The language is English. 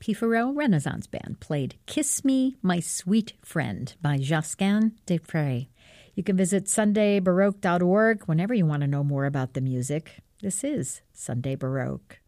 P. Farrell Renaissance Band played Kiss Me, My Sweet Friend by Josquin des Prez. You can visit sundaybaroque.org whenever you want to know more about the music. This is Sunday Baroque.